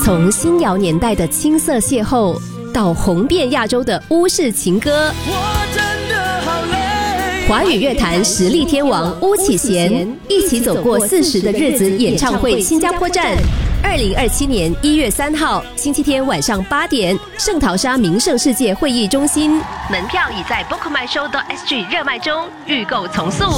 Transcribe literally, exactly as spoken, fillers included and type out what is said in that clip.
从新谣年代的青涩邂逅，到红遍亚洲的巫式情歌，华语乐坛实力天王巫启贤一起走过四十的日子演唱会新加坡站，二零二七年一月三号星期天晚上八点，圣淘沙名胜世界会议中心，门票已在 book my show dot s g 热卖中，预购从速。